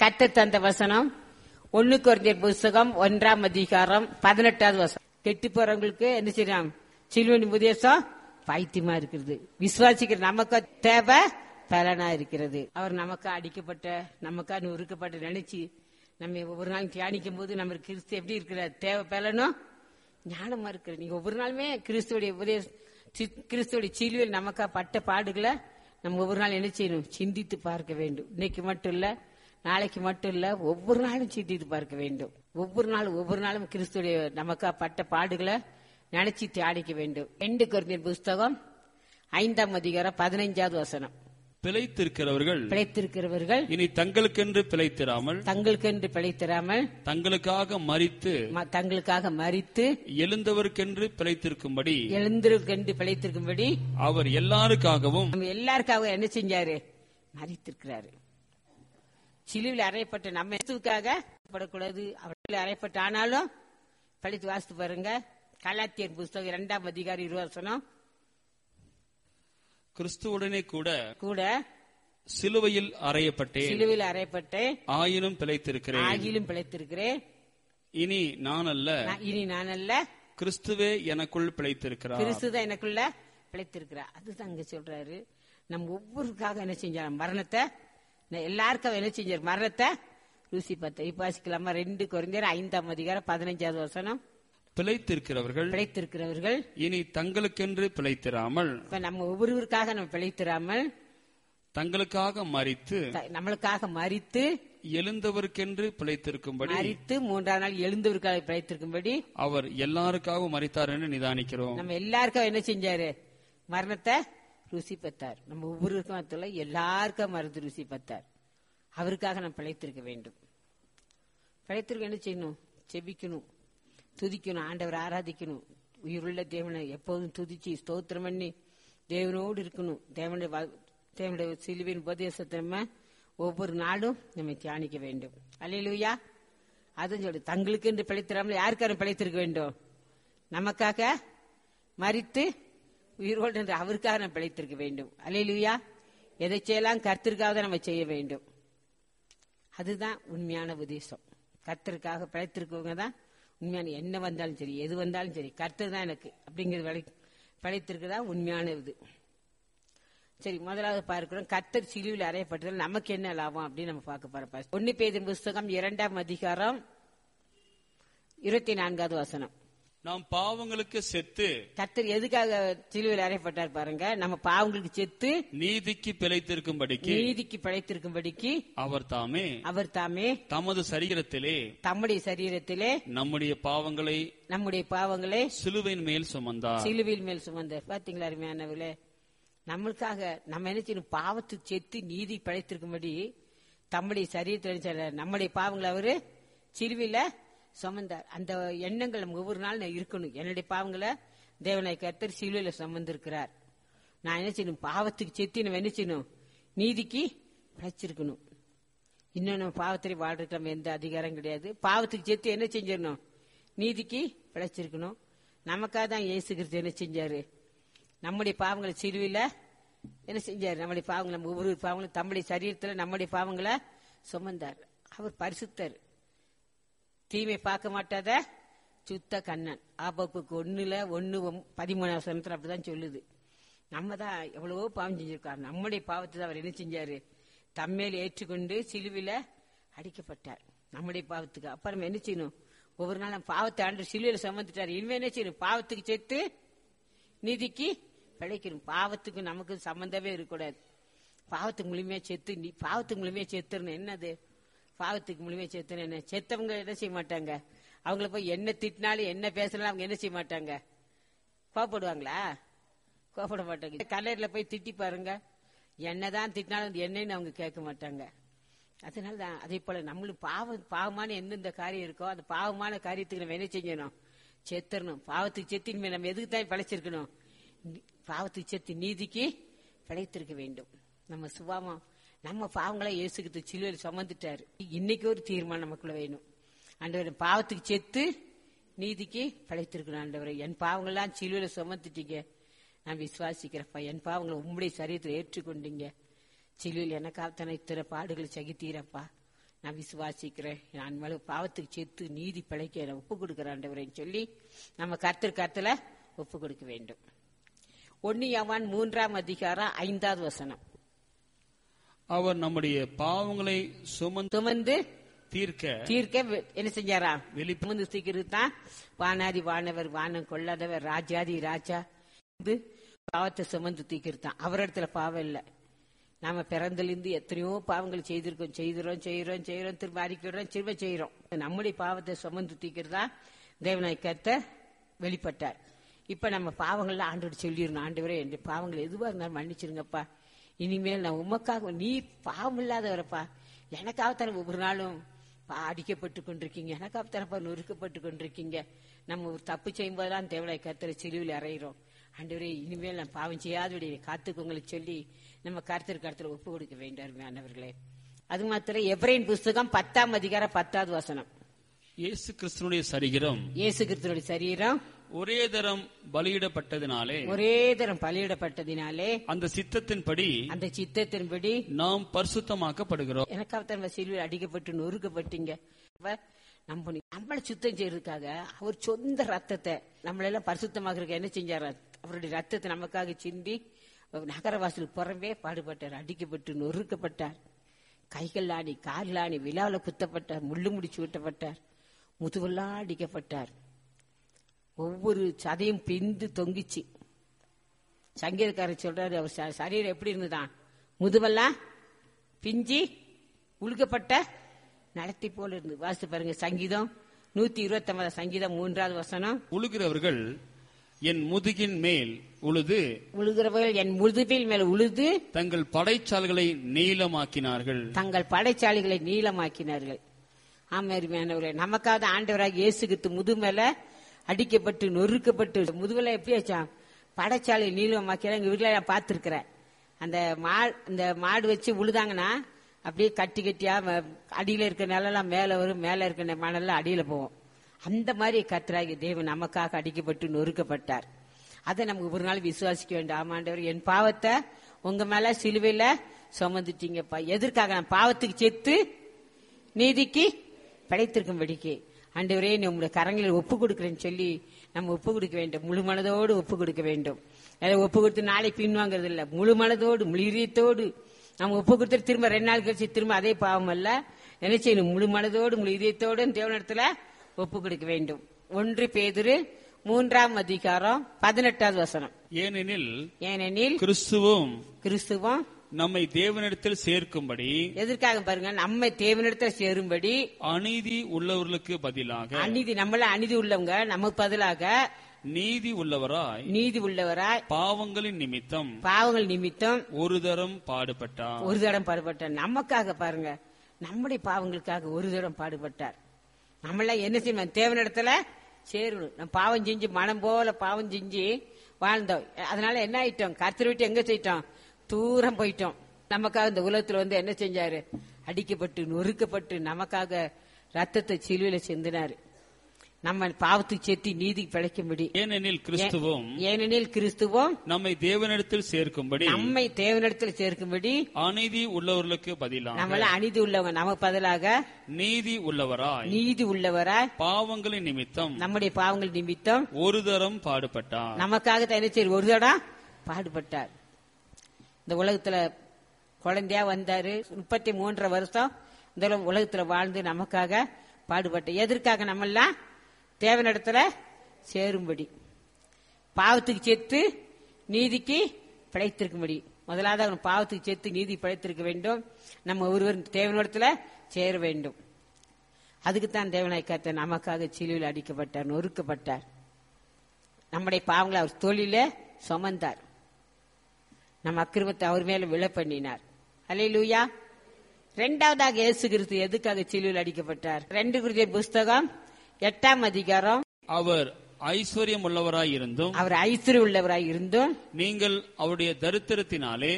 கர்த்தர் தந்த வசனம் 1 கொரிந்தியர் புஸ்தகம் 1:18 வசனம். கெட்டு போறவங்களுக்கு என்ன செய்யலாம்? சிலுவையின் உபதேசம் பைத்தியமா இருக்கிறது. விசுவாசிக்கிற நமக்கு தேவை பலனா இருக்கிறது. அவர் நமக்கா அடிக்கப்பட்ட, நமக்கா நொறுக்கப்பட்ட நினைச்சு நம்ம ஒவ்வொரு நாளும் தியானிக்கும் போது நம்ம கிறிஸ்து எப்படி இருக்கிற தேவை பலனும் ஞானமா இருக்கிற. நீங்க ஒவ்வொரு நாளுமே கிறிஸ்துவோடைய சிலுவையில் நமக்கா பட்ட பாடுகளை நம்ம ஒவ்வொரு நாள் என்ன செய்யணும்? சிந்தித்து பார்க்க வேண்டும். இன்னைக்கு மட்டும் இல்ல, நாளைக்கு மட்டும் இல்ல, ஒவ்வொரு நாளும் சிந்தித்து பார்க்க வேண்டும். ஒவ்வொரு நாளும் கிறிஸ்துவோடைய நமக்கா பட்ட பாடுகளை நினைச்சு தியானிக்க வேண்டும். 2 கொரிந்தியர் புஸ்தகம் 5:15 வசனம். பிழைத்திருக்கிறவர்கள் இனி தங்களுக்கென்று பிழைத்திராமல் தங்களுக்காக மரித்து எழுந்தவர்க்கென்று பிழைத்திருக்கும்படி அவர் எல்லாருக்காகவும் என்ன செஞ்சாரு? மரித்திருக்கிறாரு. சிலுவையில் அறையப்பட்ட நம்ம இயேசுவுக்காக படக்கூடாது. அவர்கள் அறையப்பட்ட ஆனாலும் படித்து வாசித்து பாருங்க. கலாத்தியர் புஸ்தகம் 2:20 வசனம். கிறிஸ்துவுடனே கூட சிலுவையில் அறையப்பட்டேன், ஆயினும் பிழைத்திருக்கிறேன். இனி நான் அல்ல, கிறிஸ்துவே எனக்குள் பிழைத்திருக்கிறார். அதுதான் அங்க சொல்றாரு. நம்ம ஒவ்வொருக்காக என்ன செஞ்சார்? மரணத்தை எல்லாருக்கும் என்ன செஞ்சார்? மரணத்தை ருசி பார்த்த. இப்ப வாசிக்கலாமா? 2 கொரிந்தியர் 5:15 வசனம். பிழைத்திருக்கிறவர்கள் இனி தங்களுக்கென்று பிழைத்திராமல், நம்ம ஒவ்வொருவருக்காக நம்ம பிழைத்திராமல் நம்மளுக்காக மரித்து எழுந்தவருக்கென்று பிழைத்திருக்கும்படி, மரித்து 3ஆம் நாள் எழுந்தவருக்காக பிழைத்திருக்கும்படி அவர் எல்லாருக்காகவும் மரித்தார் என்று நிதானிக்கிறோம். நம்ம எல்லாருக்கும் என்ன செஞ்சாரு? மரணத்தை ருசி பார்த்தார். நம்ம ஒவ்வொருக்கும் எல்லாருக்கும் மருந்து ருசி பார்த்தார். அவருக்காக நம்ம பிழைத்திருக்க வேண்டும். பிழைத்திருக்க என்ன செய்யணும்? செபிக்கணும், துதிக்கணும், ஆண்டவர் ஆராதிக்கணும். உயிருள்ள தேவனை எப்போதும் துதிச்சு ஸ்தோத்திரம் பண்ணி தேவனோடு இருக்கணும். தேவனுடைய சிலுவையின் உபதேசத்தை நம்ம ஒவ்வொரு நாளும் நம்ம தியானிக்க வேண்டும். அல்லேலூயா. அதுவும் சொல்லு, தங்களுக்கு என்று பிழைத்திராமல் யாருக்காரும் பிழைத்திருக்க வேண்டும்? நமக்காக மரித்து உயிரோடு என்று அவருக்காக நம்ம பிழைத்திருக்க வேண்டும். அல்லேலூயா. எதை செய்யலாம்? கர்த்தருக்காக நம்ம செய்ய வேண்டும். அதுதான் உண்மையான உபதேசம். கர்த்தருக்காக பிழைத்திருக்கவங்க தான் உண்மையான. என்ன வந்தாலும் சரி, எது வந்தாலும் சரி, கர்த்தர் தான் எனக்கு அப்படிங்கிறது பிழைத்திருக்குதா உண்மையான இது. சரி, முதலாவது பார்க்கிறோம், கர்த்தர் சிலுவையில் அறையப்பட்டதில் நமக்கு என்ன லாபம் அப்படின்னு நம்ம பார்க்க போறோம். 1 பேதுரு புஸ்தகம் 2:24 வசனம். நாம் பாவங்களுக்கு செத்து, கர்த்தர் எதுக்காக சிலுவையில் அறையப்பட்டார் பாருங்க? நம்ம பாவங்களுக்கு செத்து நீதிக்கு பிழைத்திருக்கும்படிக்கு அவர் தாமே தமது சரீரத்திலே நம்முடைய பாவங்களை சிலுவையின் மேல் சுமந்தார். பாத்தீங்களா அருமையானவர்களே? நம்மளுக்காக நம்ம என்ன செய்யணும்? பாவத்துக்கு செத்து நீதி பிழைத்திருக்கும்படி தம்முடைய சரீரத்தில் நம்முடைய பாவங்களை அவரு சிலுவையில சுமந்தார். அந்த எண்ணங்கள் நம்ம ஒவ்வொரு நாள் இருக்கணும். என்னுடைய பாவங்களை தேவனாய் கர்த்தர் சிலுவையில சுமந்திருக்கிறார். நான் என்ன செய்யணும்? பாவத்துக்கு செத்து நம்ம என்ன செய்யணும்? நீதிக்கு பிழைச்சிருக்கணும். இன்னும் நம்ம பாவத்திலே வாழ்றதுக்கு நம்ம எந்த அதிகாரம் கிடையாது. பாவத்துக்கு செத்து என்ன செஞ்சிடணும்? நீதிக்கு பிழைச்சிருக்கணும். நமக்காக தான் இயேசு கிறிஸ்து என்ன செஞ்சாரு? நம்முடைய பாவங்களை சிலுவையில என்ன செஞ்சாரு? நம்முடைய பாவங்களை, நம்ம ஒவ்வொரு பாவங்களும் தம்முடைய சரீரத்தில் நம்முடைய பாவங்களை சுமந்தார். அவர் பரிசுத்தர், தீமை பார்க்க மாட்டாத சுத்த கண்ணன். ஆபப்புக்கு 1:13 அப்படிதான் சொல்லுது. நம்ம தான் எவ்வளவோ பாவம் செஞ்சிருக்காரு. நம்முடைய பாவத்தை தான் அவர் என்ன செஞ்சாரு? தம்மேல் ஏற்றுக்கொண்டு சிலுவையில அடிக்கப்பட்டார் நம்முடைய பாவத்துக்கு. அப்புறம் என்ன செய்யணும்? ஒவ்வொரு நாளும் பாவத்தை ஆண்டு சிலுவையில சுமந்துட்டாரு. இனிமே என்ன செய்யணும்? பாவத்துக்கு சேர்த்து நீதிக்கு பிழைக்கணும். பாவத்துக்கு நமக்கு சம்பந்தமே இருக்கக்கூடாது. பாவத்துக்கு முழுமையா செத்துறணும். என்னது பாவத்துக்கு முழுமையா செத்துன்னு? என்ன செத்தவங்க என்ன செய்ய மாட்டாங்க? அவங்கள போய் என்ன திட்டினாலும் என்ன பேசினாலும் அவங்க என்ன செய்ய மாட்டாங்க? கோபப்படுவாங்களா? கோபப்பட மாட்டாங்க. கல்லறையில போய் திட்டி பாருங்க, என்னதான் திட்டினாலும் என்னன்னு அவங்க கேட்க மாட்டாங்க. அதனாலதான் அதே போல நம்மளும் பாவமான எந்தெந்த காரியம் இருக்கோ அந்த பாவமான காரியத்துக்கு நம்ம என்ன செய்யணும்? செத்துறணும். பாவத்துக்கு செத்து இனிமே நம்ம எதுக்கு தான் பிழைச்சிருக்கணும்? பாவத்துக்கு செத்து நீதிக்கு பிழைத்திருக்க வேண்டும். நம்ம சுபாவம் நம்ம பாவங்களை இயேசுகிட்டு சிலுவையில் சுமந்துட்டாரு. இன்னைக்கு ஒரு தீர்மானம் நமக்குள்ள வேணும். ஆண்டவரே, பாவத்துக்கு செத்து நீதிக்கு பிழைத்திருக்கணும். ஆண்டவரே, என் பாவங்கள்லாம் சிலுவையில சுமந்துட்டீங்க, நான் விசுவாசிக்கிறப்பா. என் பாவங்களை உம்முடைய சரீரத்தில் ஏற்றுக்கொண்டீங்க. சிலுவையில் எனக்காக இத்தனை பாடுகளை சகித்தீரப்பா. நான் விசுவாசிக்கிறேன், நான் மேல பாவத்துக்கு சேர்த்து நீதி பிழைக்க நான் ஒப்பு கொடுக்கிறேன் ஆண்டவரேன்னு சொல்லி நம்ம கர்த்தர் ஒப்பு கொடுக்க வேண்டும். 1 யோவான் 3:5 அவர் நம்முடைய பாவங்களை சுமந்து தீர்க்க என்ன செஞ்சாரா? வெளிப்பந்து தீர்க்கிறது தான் வானாதி வானவர், வானம் கொள்ளாதவர், ராஜாதி ராஜா. பாவத்தை சுமந்து தீர்க்கிறது தான். அவர் இடத்துல பாவம் இல்லை. நாம பிறந்திலிருந்து எத்தனையோ பாவங்கள் செய்கிறோம், திரும்ப அறிக்கிறோம், திரும்ப செய்யறோம். நம்முடைய பாவத்தை சுமந்து தீர்க்கிறதா தேவனாய் கர்த்தர் வெளிப்பட்டார். இப்ப நம்ம பாவங்கள்ல ஆண்டோடு சொல்லிடணும், ஆண்டவரே என் பாவங்கள் எதுவாக இருந்தாலும் மன்னிச்சிருங்கப்பா, இனிமேல் நான் உமக்காக, நீ பாவம் இல்லாதவரப்பா, எனக்காகத்தான ஒவ்வொரு நாளும் அடிக்கப்பட்டு கொண்டிருக்கீங்க, எனக்காகத்தானப்பா நொறுக்கப்பட்டு கொண்டிருக்கீங்க. நம்ம ஒரு தப்பு செய்யும் போதெல்லாம் தேவனாய் கர்த்தரை சிலுவையில் அறையிறோம். ஆண்டவரே இனிமேல் நான் பாவம் செய்யாதபடி காத்துக்கோங்களுக்கு சொல்லி நம்ம கர்த்தர் ஒப்பு கொடுக்க வேண்டும் அருமையானவர்களே. அது மாத்திரம் எபிரேயர் புஸ்தகம் 10:10 இயேசு கிறிஸ்துவினுடைய சரீரம் ஒரே தரம் பலியிடப்பட்டதினாலே அந்த சித்தத்தின்படி நாம் பரிசுத்தமாக்கப்படுகிறோம். எனக்காக சிலுவையில் அடிக்கப்பட்டு நொறுக்கப்பட்டீங்க. நம்மளை சுத்தம் செய்யறதுக்காக அவர் சொந்த ரத்தத்தை நம்மளெல்லாம் பரிசுத்தமாக்குறதுக்கு என்ன செஞ்சார்? அவருடைய ரத்தத்தை நமக்காக சிந்தி நகரவாசலுக்கு புறம்பே பாடுபட்டார், அடிக்கப்பட்டு நொறுக்கப்பட்டார், கைகள் ஆணி கால் ஆணி விழாவில் குத்தப்பட்டார், முள்ளு முடிச்சு விட்டப்பட்டார், முதுவெல்லாம் அடிக்கப்பட்டார், ஒவ்வொரு சதையும் பிந்து தொங்கிச்சு. சங்கீதக்காரர் சொல்றாரு, அவர் சரீரம் எப்படி இருந்துதான்? முதுவெல்லாம் பிஞ்சி உழுக்கப்பட்ட நடத்தி போல இருந்து. வாசித்து பாருங்க, சங்கீதம் 129 சங்கீதம் 3 உழுகிறவர்கள் என் முதுகின் மேல் உழுகிறவர்கள் என் முதுகில் மேல் உழுது தங்கள் படைச்சாலைகளை நீளமாக்கினார்கள். ஆமாரிமையானவர்களே, நமக்காக ஆண்டவராக இயேசு கிறிஸ்து முது மேல அடிக்கப்பட்டு நொறுக்கப்பட்டு முதுகுல எப்படி ஆச்சான்? படைச்சாலை நீளமாக்கிறாங்க. எங்க வீட்டுல நான் பார்த்திருக்கிறேன். அந்த மாடு வச்சு உழுதாங்கன்னா அப்படியே கட்டி கட்டியா அடியில இருக்கிற நிலம் மேல வரும், மேல இருக்கிற மணல்லாம் அடியில போவோம். அந்த மாதிரி கர்த்தராகிய தேவன் நமக்காக அடிக்கப்பட்டு நொறுக்கப்பட்டார். அதை நமக்கு ஒரு நாள் விசுவாசிக்க வேண்டும். ஆமாண்டவர், என் பாவத்தை உங்க மேல சிலுவையில சுமந்துட்டீங்கப்பா. எதற்காக? நான் பாவத்துக்கு செத்து நீதிக்கு படைத்திருக்கும்படிக்கு ஆண்டவரே நீ உங்களுடைய கரங்களில் ஒப்பு கொடுக்கிறேன்னு சொல்லி நம்ம ஒப்பு கொடுக்க வேண்டும். முழு மனதோடு ஒப்பு கொடுக்க வேண்டும். ஒப்பு கொடுத்து நாளை பின்வாங்கிறது இல்லை. முழு மனதோடு முழு இதயத்தோடு நம்ம ஒப்பு கொடுத்துட்டு திரும்ப 2 நாள் கழிச்சு திரும்ப அதே பாவம் அல்ல. என்ன செய்யணும்? முழு மனதோடு முழு இதயத்தோடு தேவனிடத்துல ஒப்பு கொடுக்க வேண்டும். 1 பேதுரு 3:18 ஏனெனில் கிறிஸ்துவும் நம்மை தேவனிடத்தில் சேர்க்கும்படி, எதற்காக பாருங்க, நம்மை தேவனிடத்தில் சேரும்படி அநீதி உள்ளவர்களுக்கு பதிலாக, நம்மள அநீதி உள்ளவங்க நமக்கு பதிலாக நீதி உள்ளவராய் பாவங்களின் நிமித்தம் ஒரு தரம் பாடுபட்டார். நமக்காக பாருங்க, நம்முடைய பாவங்களுக்காக ஒரு தரம் பாடுபட்டார். நம்மள என்ன செய்யணும்? தேவனிடத்துல சேரணும். நம்ம பாவம் செஞ்சு மனம் போல பாவம் செஞ்சு வாழ்ந்தோம். அதனால என்ன ஆயிட்டோம்? கர்த்தரை விட்டு எங்க போயிட்டோம்? தூரம் போயிட்டோம். நமக்காக இந்த உலகத்துல என்ன செஞ்சாரு? அடிக்கப்பட்டு நொறுக்கப்பட்டு நமக்காக ரத்தத்தை சிலுவையில சிந்தினாரு. நம்ம பாவத்துக்கு சேர்த்து நீதி பிழைக்கும்படி. ஏனெனில் கிறிஸ்துவும் நம்மை தேவனிடத்தில் சேர்க்கும்படி அநீதி உள்ளவர்களுக்கு பதிலாக, நம்மள அநீதி உள்ளவங்க நமக்கு பதிலாக நீதி உள்ளவராய் பாவங்களின் நிமித்தம், நம்முடைய பாவங்கள் நிமித்தம் ஒரு தரம் பாடுபட்டார். நமக்காக என்ன செய்ய? ஒரு தரம் பாடுபட்டார். இந்த உலகத்துல குழந்தையா வந்தாரு. 33 வருஷம் இந்த உலகத்துல வாழ்ந்து நமக்காக பாடுபட்ட. எதற்காக? நம்மெல்லாம் தேவனிடத்துல சேரும்படி, பாவத்துக்கு சேர்த்து நீதிக்கு பிழைத்திருக்கும்படி. முதலாவது அவன் பாவத்துக்கு சேர்த்து நீதி பிழைத்திருக்க வேண்டும். நம்ம ஒருவர் தேவனிடத்துல சேர வேண்டும். அதுக்குத்தான் தேவனாய் கர்த்தர் நமக்காக சிலுவையில் அடிக்கப்பட்டார், நொறுக்கப்பட்டார். நம்முடைய பாவங்களை அவர் தோளில சுமந்தார். நம்ம அக்கிரமத்தை அவர் மேல விழ பண்ணினார். அல்லேலூயா. 2வதாக இயேசு கிறிஸ்து எதுக்காக சிலுவையில் அடிக்கப்பட்டார்? 2 கொரிந்தியர் புஸ்தகம் 8 அவர் ஐஸ்வர்யம் உள்ளவராய் இருந்தும் நீங்கள் அவருடைய தரித்திரத்தினாலே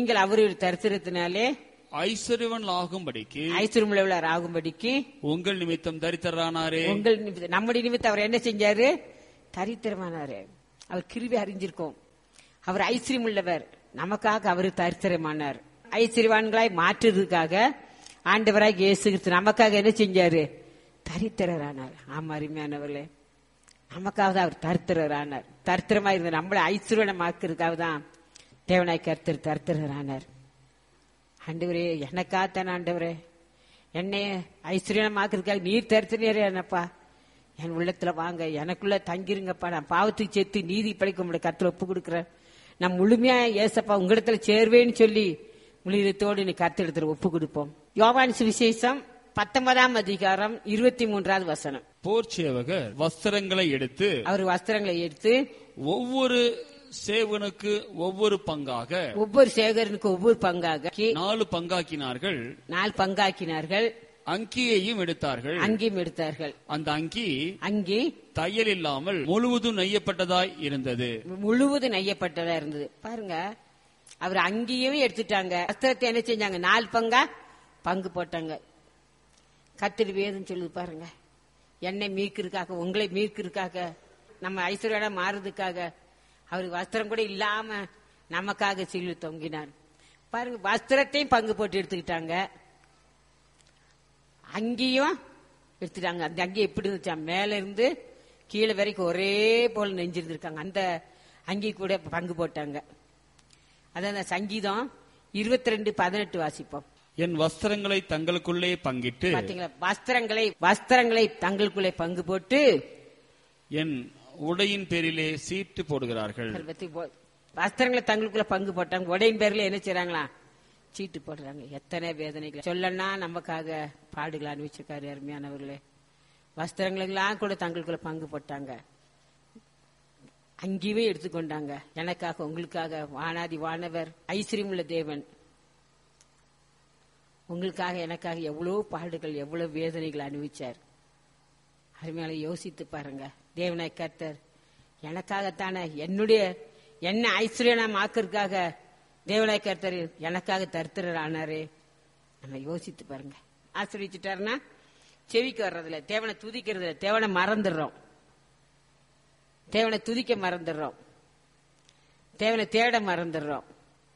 ஐஸ்வர்யவான் ஆகும்படிக்கு உங்கள் நிமித்தம் தரித்திரரானாரே. நம்முடைய நிமித்தம் அவர் என்ன செஞ்சாரு? தரித்திரமானாரு. அவர் கிருபை அறிஞ்சிருக்கோம். அவர் ஐஸ்வர்யம் உள்ளவர், நமக்காக அவர் தரித்திரமானார். ஐஸ்வர்யவான்களாய் மாற்றுறதுக்காக ஆண்டவராக இயேசு கிறிஸ்து நமக்காக என்ன செஞ்சாரு? தரித்திரரானார். ஆமா அருமையானவர்களே, நமக்காக தான் அவர் தரித்திரரானார். தரித்திரமா இருந்த நம்மளை ஐஸ்வர்யமாக்குறதுக்காக தான் தேவனாய் கர்த்தர் தரித்திரரானார். ஆண்டவரே, எனக்காகத்தான் ஆண்டவரே, என்னை ஐஸ்வர்யமாக்குறதுக்காக நீர் தரித்திரரே என்னப்பா, என் உள்ளத்துல வாங்க, எனக்குள்ள தங்கிருங்கப்பா, நான் பாவத்துக்கு சேர்த்து நீதி படைக்க உங்களுடைய கருத்துல ஒப்பு கொடுக்குறேன், நான் முழுமையா ஏசப்பா உங்களிடத்துல சேர்வேன்னு சொல்லி முழுதத்தோடு நீ கருத்து ஒப்பு கொடுப்போம். யோவான் சுவிசேஷம் 19ஆம் அதிகாரம் 23வது வசனம். போர் சேவகர் வஸ்திரங்களை எடுத்து, அவர் வஸ்திரங்களை எடுத்து ஒவ்வொரு சேவனுக்கு ஒவ்வொரு பங்காக, ஒவ்வொரு சேவகனுக்கு ஒவ்வொரு பங்காக 4 பங்காக்கினார்கள். 4 பங்காக்கினார்கள். அங்கியையும் எடுத்தார்கள். அங்கியும் எடுத்தார்கள். அந்த அங்கி தையல் இல்லாமல் முழுவதும் நெய்யப்பட்டதாய் இருந்தது. முழுவதும் நெய்யப்பட்டதா இருந்தது. பாருங்க, அவர் அங்கேயும் எடுத்துட்டாங்க. வஸ்திரத்தை என்ன செஞ்சாங்க? 4 பங்கா பங்கு போட்டாங்க. கர்த்தர் வேதம் சொல்லுது பாருங்க, என்னை மீட்கிறதுக்காக, உங்களை மீட்கிறதுக்காக, நம்ம ஐஸ்வர்யா மாறுறதுக்காக அவர் வஸ்திரம் கூட இல்லாம நமக்காக சிலுவை தொங்கினார். பாருங்க, வஸ்திரத்தையும் பங்கு போட்டு எடுத்துக்கிட்டாங்க, அங்கேயும் எடுத்துட்டாங்க. அந்த அங்கி எப்படி இருந்துச்சா? மேல இருந்து கீழே வரைக்கும் ஒரே போல நெஞ்சிருந்திருக்காங்க. அந்த அங்கி கூட பங்கு போட்டாங்க. அதான் சங்கீதம் 22:18 வாசிப்போம். என் வஸ்திரங்களை தங்களுக்குள்ளே பங்கிட்டு, பாத்தீங்களா, வஸ்திரங்களை தங்களுக்குள்ளே பங்கு போட்டு என் உடையின் பேரிலே சீட்டு போடுகிறார்கள். வஸ்திரங்களை தங்களுக்குள்ள பங்கு போட்டாங்க, உடையின் பேரில் என்ன செய்றாங்களா? சீட்டு போடுறாங்க. எத்தனை வேதனைகள் சொல்லனா நமக்காக பாடுகள் அனுபவிச்சிருக்காரு அருமையானவர்களே. வஸ்திரங்களெல்லாம் கூட தங்களுக்குள்ள பங்கு போட்டாங்க, அங்கேயுமே எடுத்துக்கொண்டாங்க. எனக்காக உங்களுக்காக வானாதி வானவர் ஐஸ்வர்யமுள்ள தேவன் உங்களுக்காக எனக்காக எவ்வளவு பாடுகள் எவ்வளவு வேதனைகள் அனுபவிச்சார். அருமையால யோசித்து பாருங்க. தேவனாய் கர்த்தர் எனக்காகத்தானே, என்ன ஐஸ்வர்யம் ஆக்கிறதுக்காக தேவனாய் கர்த்தர் எனக்காக தரித்திரரானாரு. நம்ம யோசித்து பாருங்க. ஆசிரியச்சுட்டாருன்னா செவிக்கு வர்றதில்ல, தேவனை துதிக்கிறதுல, தேவனை மறந்துடுறோம், தேவனை துதிக்க மறந்துடுறோம், தேவனை தேட மறந்துடுறோம்.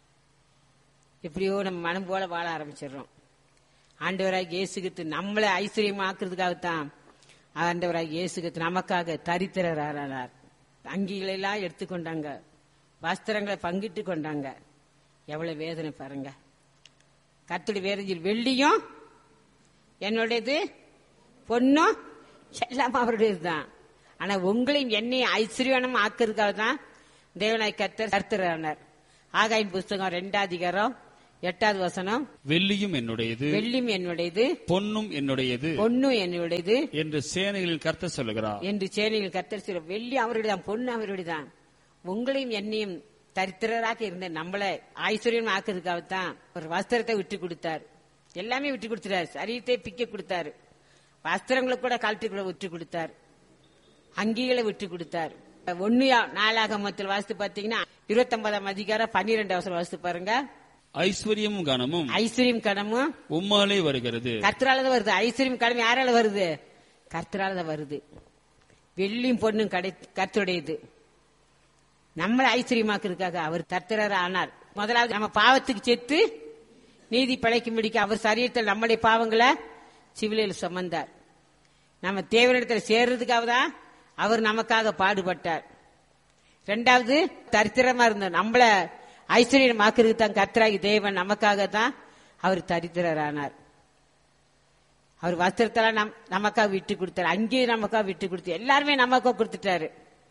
எப்படியோ நம்ம மனம் போல வாழ ஆரம்பிச்சிடுறோம். ஆண்டவராக இயேசு கிறிஸ்து நம்மளை ஐஸ்வர்யமாக்குறதுக்காகத்தான் ஆண்டவராக இயேசு கிறிஸ்து நமக்காக தரித்திரரானார். அங்கிகளெல்லாம் எடுத்துக்கொண்டாங்க, வஸ்திரங்களை பங்கிட்டு கொண்டாங்க. எவ்வளவு வேதனை பாருங்க. கர்த்தருடைய வேதனையில் வெள்ளியும் என்னுடையது, பொண்ணும் எல்லாம் அவருடையதுதான். ஆனா உங்களையும் என்னையும் ஐஸ்வர்யம் ஆக்குறதுக்காக தான் தேவனாய் கர்த்தர் தரித்திரரானார். ஆகாயின் புஸ்தகம் 2ஆம் அதிகாரம் 8வது வசனம். வெள்ளியும் என்னுடையது, வெள்ளியும் என்னுடையது, பொன்னும் என்னுடையது, பொன்னும் என்னுடையது என்று சேனைகளில் கர்த்தர் சொல்லுகிறார். என்று சேனைகளில் கர்த்தர் சொல்ல. வெள்ளி அவருடையதான், பொண்ணு அவருடையதான். உங்களையும் என்னையும் தரித்திரராக இருந்த நம்மளை ஐஸ்வர்யம் ஆக்குறதுக்காகத்தான் ஒரு வஸ்திரத்தை விட்டு கொடுத்தார். எல்லாமே விட்டு கொடுத்துட்டாரு. சரீரத்தை பிக்க கொடுத்தாரு, வஸ்திரங்களை கூட கழட்டுகளை விட்டு கொடுத்தார், அங்கிகளை விட்டு கொடுத்தார். 1 நாளாகமத்தில் வாசித்து பாத்தீங்கன்னா 29ஆம் அதிகாரம் 12வது வசனம் வாசித்து பாருங்க. ஐஸ்வர்யமும் கனமும், ஐஸ்வர்யம் கனமும் உம்மாலே வருகிறது. கர்த்தரால வருது. ஐஸ்வர்யம் கனம் யாரால வருது? கர்த்தரால வருது. வெள்ளியும் பொண்ணும் கர்த்தருடையது. நம்மளை ஐஸ்வர்யமாக்குறதுக்காக அவர் கர்த்தராக ஆனார். முதலாவது நம்ம பாவத்துக்கு செத்து நீதி படைக்கும்படிக்கு அவர் சரீரத்தில் நம்முடைய பாவங்களை சிலுவையில் சுமந்தார். நம்ம தேவனிடத்தில் சேர்றதுக்காக தான் அவர் நமக்காக பாடுபட்டார். 2வது தரித்திரமா இருந்த நம்மள ஐஸ்வர்யமாக்குறதுக்கு தான் கர்த்தராகி தேவன் நமக்காக தான் அவர் தரித்திரரானார். அவர் வஸ்திரத்தெல்லாம் நமக்காக விட்டு கொடுத்தாரு, அங்கேயும் நமக்காக விட்டு கொடுத்தாரு, எல்லாருமே நமக்காக கொடுத்துட்டாரு.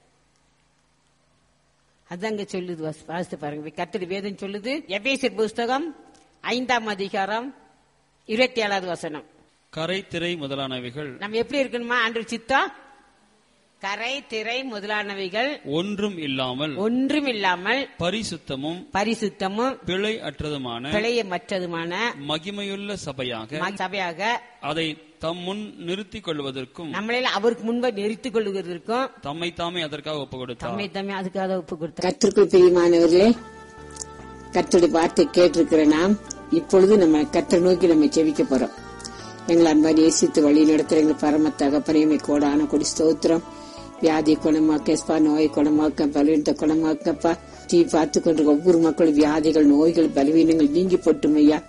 அதாங்க சொல்லுது, வாசித்து பாருங்க. கர்த்தருடைய வேதம் சொல்லுது. எபேசியர் புஸ்தகம் 5ஆம் அதிகாரம் 27வது வசனம். கரை திரை முதலானவைகள் நம்ம எப்படி இருக்கணுமா? ஆண்டவர் சித்தம் கரை திரை முதலானவைகள் ஒன்றும் இல்லாமல் பரிசுத்தமும் பிழை அற்றதுமான மகிமையுள்ள சபையாக அதை தம் முன் நிறுத்திக் கொள்வதற்கும், நம்மள அவருக்கு முன்பு நிறுத்திக் கொள்வதற்கும் தம்மை தாமே அதற்காக ஒப்பு கொடுத்தார். கர்த்தருக்குள் பிரியமானவர்களே, கர்த்தருடைய வார்த்தை கேட்டிருக்கிற நாம் இப்பொழுது நம்ம கர்த்தரை நோக்கி நம்ம ஜெபிக்க போறோம். எங்களை அன்பாக நேசித்து வழி நடத்துற எங்கள் பரம தகப்பனே கோடான கொடி ஸ்தோத்திரம். வியாதி குணமாக்கப்பா, நோய் குணமாக்க, பலவீனத்தை குணமாக்கப்பா. பார்த்து கொண்டு ஒவ்வொரு மக்களும் வியாதிகள், நோய்கள், பலவீனங்கள் நீங்கி போட்டும் ஐயா.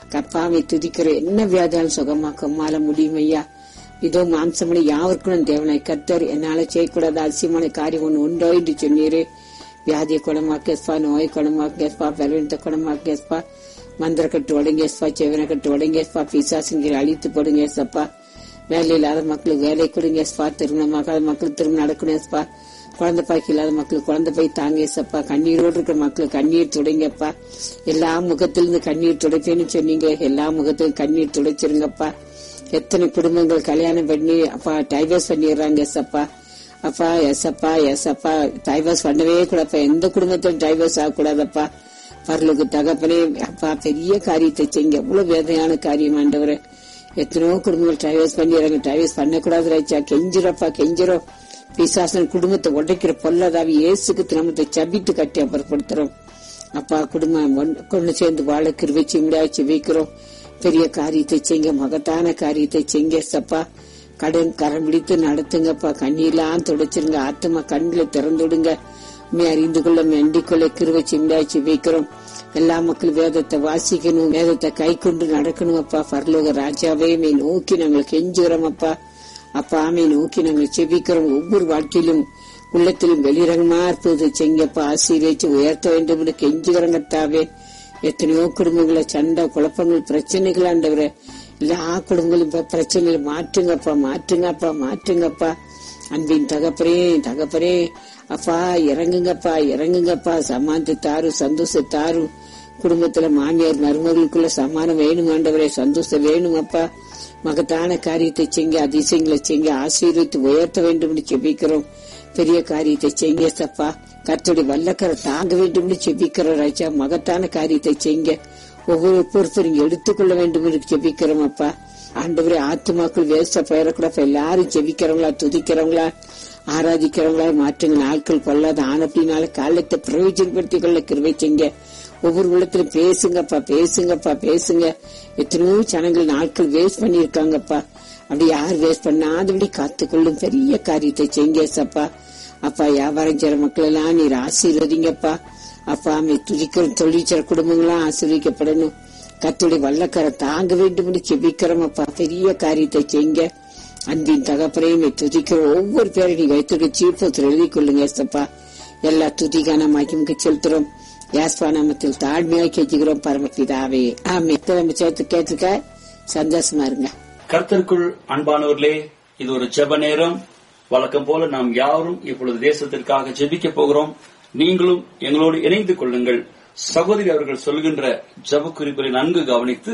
கப்பாவை துதிக்கிற என்ன வியாதியாலும் சுகமாக்க மால முடியும் ஐயா. இதோ மாம்சமனை யாருக்கும் தேவனாய் கர்த்தர் என்னால செய்யக்கூடாத அதிசயமான காரியம் ஒன்றோ என்று சொன்னீரே. வியாதியை குணமாக்கேஸ்பா, நோயை குணமாக்கேஸ்பா, பலவீனத்தை குணமாக்கேஸ்பா, மந்திர கட்டு உடங்கேஸ்பா, செவனை கட்டு உடங்கேஸ்பா, பிசாசுங்களை அழித்து போடுங்கேசப்பா. வேலை இல்லாத மக்களுக்கு வேலை கொடுங்கேஸ்பா, திருமணமாகாத மக்களுக்கு திருமணம் நடக்கணும்ப்பா, குழந்தை பாய்க்கு இல்லாத மக்களுக்கு குழந்தை பாய் தாங்கேசப்பா, கண்ணீரோடு இருக்கிற மக்களுக்கு கண்ணீர் துடைங்கப்பா. எல்லா முகத்திலிருந்து கண்ணீர் துடைப்பேன்னு சொன்னீங்க, எல்லா முகத்திலும் கண்ணீர் துடைச்சிருங்கப்பா. எத்தனை குடும்பங்கள் கல்யாணம் பண்ணி அப்பா டைவர்ஸ் பண்ணிடுறாங்க எஸ்அப்பா. அப்பா எஸ்அப்பா எஸ்அப்பா டைவர்ஸ் பண்ணவே கூடாப்பா. எந்த குடும்பத்திலும் டைவர்ஸ் ஆகக்கூடாதப்பா. பரலுக்கு தகப்பனே அப்பா பெரிய காரியத்தை செய்யுங்க. எவ்வளவு வேதனையான காரியம் ஆண்டவரே. எத்தனையோ குடும்பங்கள் டைவர்ஸ் பண்ணிடுறாங்க. டைவர்ஸ் பண்ணக்கூடாது ராஜா. கெஞ்சிரப்பா கெஞ்சிரும். பிசாசன் குடும்பத்தை உடைக்கிற பொல்லாதாவி இயேசுக்கு திருமணத்தை சபித்து கட்டி அப்புறப்படுத்துறோம். அப்பா குடும்பம் கொண்டு சேர்ந்து வாழ கிருபை செய்ய வைக்கிறோம். பெரிய காரியத்தை செய்யுங்க, மகத்தான காரியத்தை செய்யுங்க சப்பா. கடன் கரம் பிடித்து நடத்துங்கப்பா. கண்ணீர்லாம் துடைச்சிருங்க. ஆத்மா கண்களை திறந்துடுங்க. அறிந்து கொள்ள வேண்டிக் கொள்ள கிருபை செய்ய வைக்கிறோம். எல்லா மக்களும் வேதத்தை வாசிக்கணும், வேதத்தை கை கொண்டு நடக்கணும் அப்பா. பரலோக ராஜாவே மே நோக்கி நாங்கள் கெஞ்சுகிறோம் அப்பா. அப்பா மே நோக்கி நாங்கள் செபிக்கிறோம். ஒவ்வொரு வாழ்க்கையிலும் உள்ளத்திலும் வெளிரங்கமா இருப்பது செங்கப்பா. ஆசீர்வதிச்சு உயர்த்த வேண்டும் என்று கெஞ்சுகிறங்கத்தாவே. எத்தனையோ குடும்பங்கள சண்டை குழப்பங்கள் பிரச்சனைகள் ஆண்டவரே. எல்லா குடும்பங்களும் பிரச்சனைகளை மாற்றுங்கப்பா மாற்றுங்கப்பா மாற்றுங்கப்பா. அன்பின் தகப்பரே தகப்பரே அப்பா இறங்குங்கப்பா இறங்குங்கப்பா. சமானத்தை தாரு, சந்தோஷத்தாரு. குடும்பத்துல மாமியார் மருமகளுக்குள்ள சமானம் வேணும் ஆண்டவரே, சந்தோஷம் வேணும் அப்பா. மகத்தான காரியத்தை செய்ய, அதிசயங்களை செய்ய, ஆசீர்வித்து உயர்த்த வேண்டும் என்று செபிக்கிறோம். பெரிய காரியத்தை செய்ய சப்பா. கர்த்தருடைய வல்லக்கரை தாங்க வேண்டும் என்று செபிக்கிறோம் ராஜா. மகத்தான காரியத்தை செய்ய ஒவ்வொரு பொறுப்பு நீங்க எடுத்துக்கொள்ள வேண்டும் என்று செபிக்கிறோம் அப்பா. ஆண்டவரே ஆத்துமாக்கள் வேஸ்டா போயிடக்கூட எல்லாரும் செபிக்கிறவங்களா, துதிக்கிறவங்களா, ஆராதிக்கிறவங்களா மாற்றுங்க. நாட்கள் கொள்ளாத ஆனப்படினால காலத்தை பிரயோஜனப்படுத்திக் கொள்ள கிருபை செய்ய. ஒவ்வொரு உள்ளத்திலும் பேசுங்கப்பா பேசுங்கப்பா பேசுங்க. எத்தனையோ ஜனங்கள் நாட்கள் வேஸ்ட் பண்ணிருக்காங்கப்பா. அப்படி யார் வேஸ்ட் பண்ணாதபடி காத்துக்கொள்ளும் பெரிய காரியத்தை செய்யுங்க சப்பா. அப்பா வியாபாரம் செய்ற மக்கள் எல்லாம் நீர் ஆசீர்வதிங்கப்பா. அப்பா துதிக்கிற தொழிற்சர குடும்பங்களாம் ஆசீர்வதிக்கப்படணும். கர்த்தருடைய வல்லக்கரை தாங்க வேண்டும் என்று செபிக்கிறோம் அப்பா. பெரிய காரியத்தை செய்யுங்க. அன்பின் தகப்பனையும் துதிக்கிற ஒவ்வொரு பேரையும் நீ வைத்திருக்க சீர்பத்தில் எழுதி கொள்ளுங்க ஏசப்பா. எல்லா துதிக்கான மகிமுக்கு செலுத்துறோம். யாஸ்பா நாமத்தில் தாழ்மையாக கேட்கிறோம் பரமபிதாவே ஆமென். நம்ம சேர்த்து கேட்டுக்க சந்தோஷமா இருங்க. கர்த்தருக்குள் அன்பானவர்களே, இது ஒரு ஜெப நேரம். வழக்கம் போல நாம் யாரும் இப்பொழுது தேசத்திற்காக ஜெபிக்க போகிறோம். நீங்களும் எங்களோடு இணைந்து கொள்ளுங்கள். சகோதரி அவர்கள் சொல்கின்ற ஜெப குறிப்புகளை நன்கு கவனித்து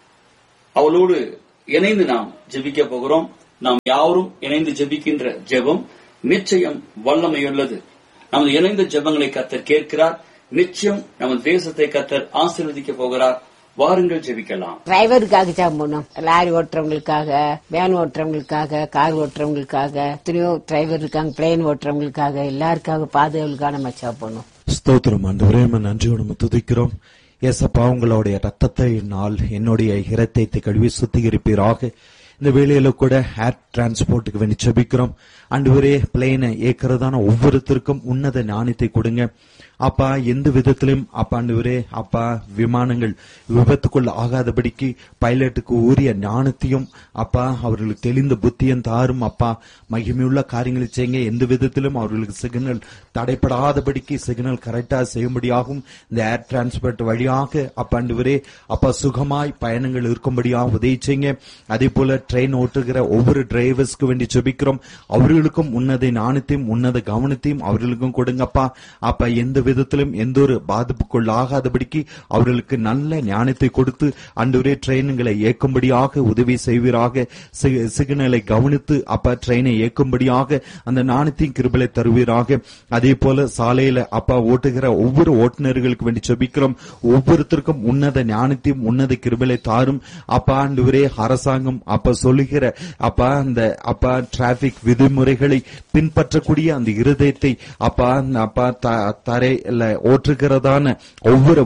அவளோடு இணைந்து நாம் ஜெபிக்க போகிறோம். நாம் யாரும் இணைந்து ஜெபிக்கின்ற ஜெபம் நிச்சயம் வல்லமையுள்ளது. நமது இணைந்த ஜெபங்களை கர்த்தர் கேட்கிறார். நிச்சயம் நமது தேசத்தை கர்த்தர் ஆசீர்வதிக்க போகிறார். வாருங்கள் ஜெபிக்கலாம். டிரைவருக்காக ஜெபம் பண்ணோம். லாரி ஓட்டுறவங்களுக்காக, வேன் ஓட்டுறவங்களுக்காக, கார் ஓட்டுறவங்களுக்காக, எத்தனையோ டிரைவர் இருக்காங்க, பிளேன் ஓட்டுறவங்களுக்காக, எல்லாருக்காக பாதுகாவலுக்காக நம்ம ஜெபம் பண்ணோம். ஸ்தோத்திரம் ஆண்டவரே, நன்றியோடு நம்ம துதிக்கிறோம். ஏசப்பா, உங்களுடைய ரத்தத்தை என்னுடைய இரத்தத்தை கழுவி சுத்திகரிப்பீராக. இந்த வேளையில கூட ஏர் டிரான்ஸ்போர்ட்டுக்கு வேண்டி ஜெபிக்கிறோம். ஆண்டவரே, பிளேனை ஏற்கிறதான ஒவ்வொருத்தருக்கும் உன்னத ஞானத்தை கொடுங்க அப்பா. எந்த விதத்திலும் அப்பா ஆண்டவரே அப்பா விமானங்கள் விபத்துக்குள்ள ஆகாதபடிக்கு பைலட்டுக்கு உரிய ஞானத்தையும் அப்பா அவர்களுக்கு தெளிந்த புத்தியும் தாரும் அப்பா. மகிமையுள்ள காரியங்களை செய்யுங்க. எந்த விதத்திலும் அவர்களுக்கு சிக்னல் தடைப்படாதபடிக்கு சிக்னல் கரெக்டா செய்யும்படியாகும். இந்த ஏர் டிரான்ஸ்போர்ட் வழியாக அப்பா ஆண்டவரே அப்பா சுகமாய் பயணங்கள் இருக்கும்படியாக உதவி செய்யுங்க. அதே போல ட்ரெயின் ஓட்டுகிற ஒவ்வொரு டிரைவர்ஸ்க்கு வேண்டி ஜெபிக்கிறோம். அவர்களுக்கும் உன்னத ஞானத்தையும் உன்னத கவனத்தையும் அவர்களுக்கும் கொடுங்கப்பா. அப்பா எந்த விதத்திலும் எந்த ஒரு பாதிப்புக்குள் ஆகாதபடிக்கு அவர்களுக்கு நல்ல ஞானத்தை கொடுத்து ஆண்டவரே ட்ரெயின்களை இயக்கும்படியாக உதவி செய்வீராக. சிக்னலை கவனித்து அப்பா ட்ரெயினை இயக்கும்படியாக அந்த ஞானத்தையும் கிருபையை தருவீராக. அதே போல சாலையில அப்பா ஓட்டுகிற ஒவ்வொரு ஓட்டுநர்களுக்கு வேண்டி ஜெபிக்கிறோம். ஒவ்வொருத்தருக்கும் உன்னத ஞானத்தையும் உன்னத கிருபையை தாரும் அப்பா. ஆண்டவரே அரசாங்கம் அப்பா சொல்லுகிற அப்பா அந்த அப்பா டிராபிக் விதிமுறைகளை பின்பற்றக்கூடிய அந்த இருதயத்தை அப்பா அப்பா தரை ஓட்டுகிறதான ஒவ்வொரு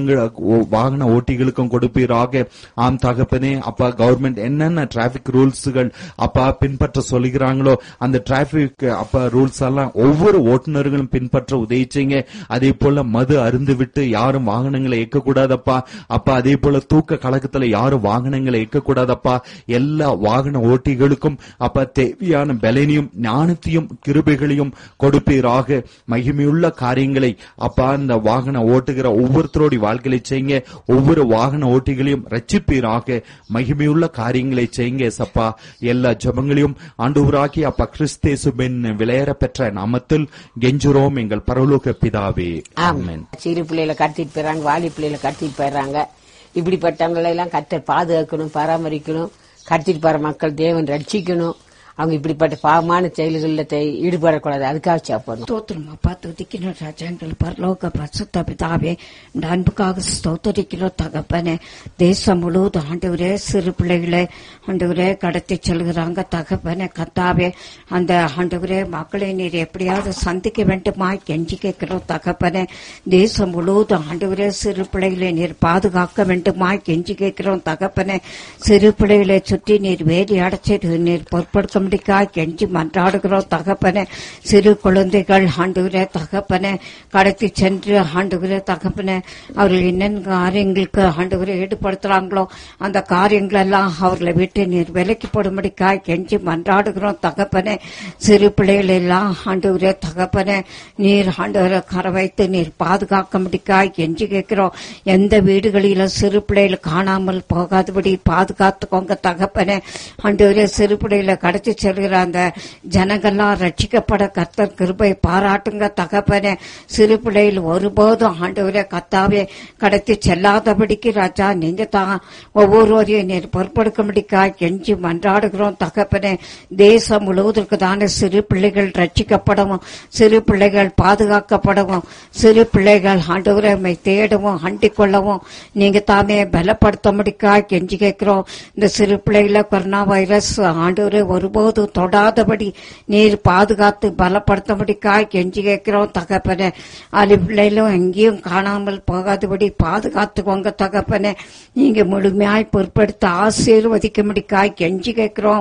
வாகன ஓட்டிகளுக்கும் கொடுப்பீராக. ஆம் தகப்பனே, அப்பா கவர்மெண்ட் என்னென்ன டிராபிக் ரூல்ஸ்கள் அப்பா பின்பற்ற சொல்லுகிறாங்களோ அந்த டிராபிக் அப்பா ரூல்ஸ் எல்லாம் ஒவ்வொரு ஓட்டுநர்களும் பின்பற்ற உதவி செய்யுங்க. அதே போல மது அருந்து விட்டு யாரும் வாகனங்களை இயக்கக்கூடாதப்பா. அப்பா அதே போல தூக்க கழகத்துல யாரும் வாகனங்களை இயக்கக்கூடாதப்பா. எல்லா வாகன ஓட்டிகளுக்கும் அப்பா தேவையான பலனையும் ஞானத்தையும் கிருபைகளையும் கொடுப்பீராக. மகிமையுள்ள காரியங்களை அப்பா இந்த வாகன ஓட்டுகிற ஒவ்வொருத்தரோட வாழ்க்கையை செய்யுங்க. ஒவ்வொரு வாகன ஓட்டிகளையும் ரட்சிப்பீராக. மகிமையுள்ள காரியங்களை செய்யுங்க சப்பா. எல்லா ஜெபங்களையும் ஆண்டவராகிய அப்பா கிறிஸ்தேசுவின் விலையேற பெற்ற நாமத்தில் கெஞ்சுறோம் எங்கள் பரலோக பிதாவே, ஆமென். சிறு பிள்ளைகளை கடத்திட்டு போயிடறாங்க, வாலி பிள்ளைகளை கடத்திட்டு போயிடறாங்க. இப்படிப்பட்டவங்களை எல்லாம் கர்த்தர் பாதுகாக்கணும், பராமரிக்கணும். கடத்திட்டு போற மக்கள் தேவன் ரட்சிக்கணும். அவங்க இப்படிப்பட்ட பாவமான செயல்களில் ஈடுபடக்கூடாது. அதுக்காக சாப்பிடணும். ஸ்தோத்திரம் அப்பா, துதிக்கிறோம் ராஜா. எங்கள் பரலோக பரிசுத்த பிதாவே, இந்த அன்புக்காக ஸ்தோத்திரிக்கிறோம் தகப்பனே. தேசம் முழுவதும் ஆண்டவரே சிறு பிள்ளைகளை ஆண்டவரே கடத்தி செல்கிறாங்க தகப்பனே. கர்த்தாவே, அந்த ஆண்டவரே மக்களை நீர் எப்படியாவது சந்திக்க வேண்டுமா கெஞ்சி கேட்கிறோம் தகப்பனே. தேசம் முழுவதும் ஆண்டவரே சிறு பிள்ளைகளை நீர் பாதுகாக்க வேண்டுமா கெஞ்சி கேட்கிறோம் தகப்பனே. சிறு பிள்ளைகளை சுற்றி நீர் வேலி அடைச்சி நீர் பொறுப்படுத்த கெஞ்சி மன்றாடுகிறோம் தகப்பனே. சிறு குழந்தைகள் ஆண்டவரே தகப்பனே கடத்தி சென்று ஆண்டவரே தகப்பனே அவர்கள் என்னென்ன காரியங்களுக்கு ஆண்டவரை ஈடுபடுத்துறாங்களோ அந்த காரியங்கள் எல்லாம் அவர்களை விட்டு நீர் விலக்கி போடும்படிக்காய் கெஞ்சி மன்றாடுகிறோம் தகப்பனே. சிறு பிள்ளைகள் எல்லாம் ஆண்டவரே தகப்பனே நீர் ஆண்டவரை கரை வைத்து நீர் பாதுகாக்கும்படிக்காய் கெஞ்சி கேட்கிறோம். எந்த வீடுகளிலும் சிறு பிள்ளைகள் காணாமல் போகாதபடி பாதுகாத்துக்கோங்க தகப்பனே. ஆண்டவரே சிறு பிள்ளைகளை கடத்தி செல்கிற அந்த ஜனங்கள்லாம் ரட்சிக்கப்பட கர்த்தர் கிருபை பாராட்டுங்க தகப்பனே. சிறு பிள்ளைகள் ஒருபோதும் ஆண்டவரே கர்த்தாவே கடத்தி செல்லாதபடிக்கு ராஜா நீங்க தான் ஒவ்வொருவரையும் நீர் பொறுப்படுக்கும்படிக்காய் கெஞ்சி மன்றாடுகிறோம் தகப்பனே. தேசம் முழுவதற்கு தானே சிறு பிள்ளைகள் ரட்சிக்கப்படவும், சிறு பிள்ளைகள் பாதுகாக்கப்படவும், சிறு பிள்ளைகள் ஆண்டவரை தேடவும் அண்டிக் கொள்ளவும் நீங்க தாமே பலப்படுத்தும்படிக்காய் கெஞ்சி கேட்கிறோம். இந்த சிறு பிள்ளைகளை கொரோனா வைரஸ் ஆண்டவரை ஒருபோது தொடாதபடி நீர் பாதுகாத்து பலப்படுத்தபடிக்காய் கெஞ்சி கேட்கிறோம் தகப்பனே. அது பிள்ளைகளும் எங்கேயும் காணாமல் போகாதபடி பாதுகாத்துக்கோங்க தகப்பனே. நீங்க முழுமையாய் பொறுப்படுத்த ஆசீர்வதிக்கும்படிக்காய் கெஞ்சி கேட்கிறோம்.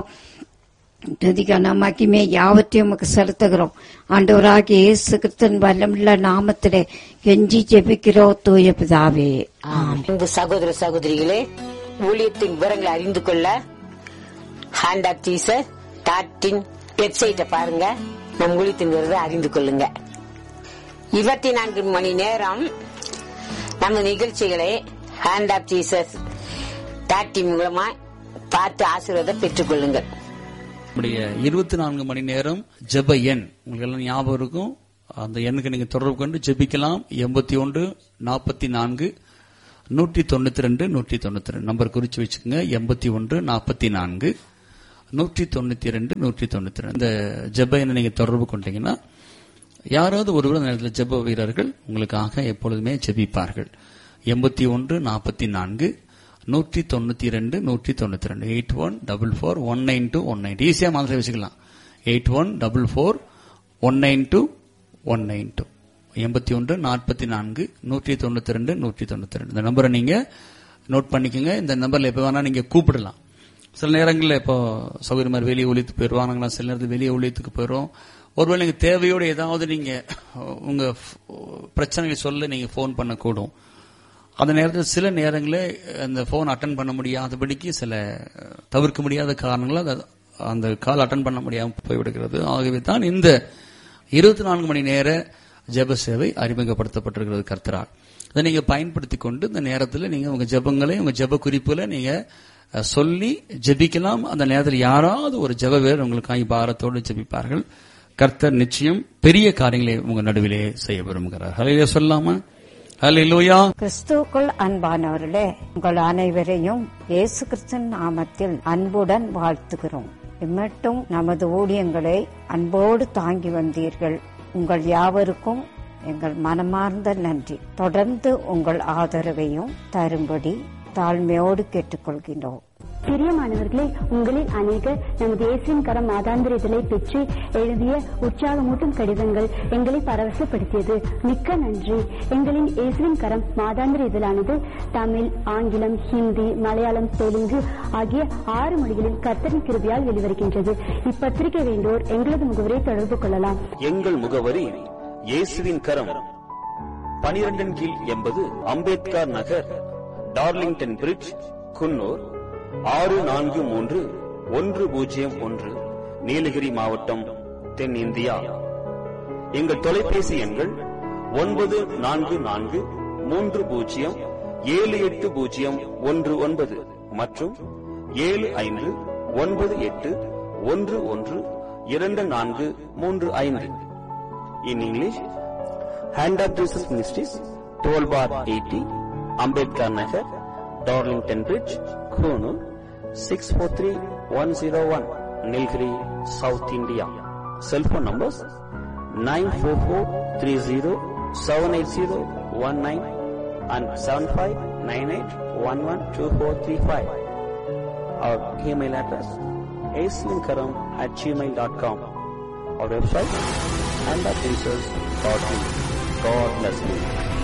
மகிமை யாவற்றையும் உமக்கு செலுத்துகிறோம். ஆண்டவராகிய இயேசு கிறிஸ்துவின் வல்லமுள்ள நாமத்திலே கெஞ்சி ஜெபிக்கிறோம் தூய பிதாவே, ஆமென். சகோதர சகோதரிகளே, ஊழியத்தின் விவரங்களை அறிந்து கொள்ள ஹேண்ட் ஆஃப் ஜீசஸ் வெப்சைட்டை பாருங்க. நம் ஊழியத்தின் விவரத்தை அறிந்து கொள்ளுங்க. 24 மணி நேரம் நம்ம நிகழ்ச்சிகளை ஹேண்ட் ஆஃப் ஜீசஸ் மூலமா பார்த்து ஆசீர்வாதம் பெற்றுக் கொள்ளுங்கள். 24 மணி நேரம் ஜெப எண் உங்களுக்கு எல்லாம் ஞாபகம் இருக்கும். அந்த எண்ணுக்கு நீங்க தொடர்பு கொண்டு ஜெபிக்கலாம். 81 44 192 192 நம்பர் குறிச்சு வச்சுக்கோங்க. 81 44 192 192 இந்த ஜெப எண்ணை நீங்க தொடர்பு கொண்டீங்கன்னா யாராவது ஒருவர் அந்த நேரத்தில் ஜெப வீரர்கள் உங்களுக்காக எப்பொழுதுமே ஜெபிப்பார்கள். 81 44 192 192 8144192192 ஈஸியா மாதிரி வச்சுக்கலாம். 8144192192 81 44 192 192 இந்த நம்பரை நீங்க நோட் பண்ணிக்கோங்க. இந்த நம்பர்ல எப்ப வேணா நீங்க கூப்பிடலாம். சில நேரங்களில் இப்போ சௌகரிய மாதிரி வெளியே ஊழியத்துக்கு போயிடுவாங்களா, சில நேரத்தில் வெளியே ஊழியத்துக்கு போயிடும். ஒருவேளை நீங்க தேவையோடு ஏதாவது நீங்க உங்க பிரச்சனைகளை சொல்ல நீங்க போன் பண்ணக்கூடும். அந்த நேரத்தில் சில நேரங்களில் அந்த போன் அட்டன் பண்ண முடியாதபடிக்கு சில தவிர்க்க முடியாத காரணங்களால் அந்த கால் அட்டன் பண்ண முடியாமல் போய்விடுகிறது. ஆகவே தான் இந்த 24 மணி நேர ஜெப சேவை அறிமுகப்படுத்தப்பட்டிருக்கிறது கர்த்தரால். அதை நீங்க பயன்படுத்தி கொண்டு இந்த நேரத்தில் நீங்க உங்க ஜெபங்களை உங்க ஜெப குறிப்புல நீங்க சொல்லி ஜெபிக்கலாம். அந்த நேரத்தில் யாராவது ஒரு ஜெப வீரர் உங்களுக்காக பாரத்தோடு ஜெபிப்பார்கள். கர்த்தர் நிச்சயம் பெரிய காரியங்களை உங்க நடுவிலே செய்ய விரும்புகிறார். ஹல்லேலூயா சொல்லாமா? ஹல்லேலூயா. கிறிஸ்துவுக்குள் அன்பானவர்களே, உங்கள் அனைவரையும் இயேசு கிறிஸ்துவின் நாமத்தில் அன்புடன் வாழ்த்துகிறோம். இம்மட்டும் நமது ஊழியங்களை அன்போடு தாங்கி வந்தீர்கள். உங்கள் யாவருக்கும் எங்கள் மனமார்ந்த நன்றி. தொடர்ந்து உங்கள் ஆதரவையும் தரும்படி தாழ்மையோடு கேட்டுக்கொள்கின்றோம். பிரியமானவர்களே, உங்களில் அநேகர் நமது இயேசுவின் கரம் மாதாந்திர இதழை பெற்று எழுதிய உற்சாகமூட்டும் கடிதங்கள் எங்களை பரவசப்படுத்தியது. மிக்க நன்றி. எங்களின் இயேசுவின் கரம் மாதாந்திர இதழானது தமிழ், ஆங்கிலம், ஹிந்தி, மலையாளம், தெலுங்கு ஆகிய 6 மொழிகளில் கர்த்தரின் கிருபையால் வெளிவருகின்றது. இப்பத்திரிகை வேண்டோர் எங்களது முகவரை தொடர்பு கொள்ளலாம். எங்கள் முகவரி இயேசுவின் கரம், 12 கீழ் 80 அம்பேத்கர் நகர், டார்லிங்டன் பிரிட்ஜ், குன்னூர் 643101, நீலகிரி மாவட்டம், தென்னிந்தியா. எங்கள் தொலைபேசி எண்கள் 9443078019 மற்றும் 7598112435. In English, Hand of Jesus Ministries, 12/80, Ambedkar Nagar, Darlington Bridge, Konoor, 643101, Nilgiri, South India. Cell phone numbers 944307801 and 7598112435. Our email address aslinkaram@gmail.com. Our website handofjesus.in. God bless you.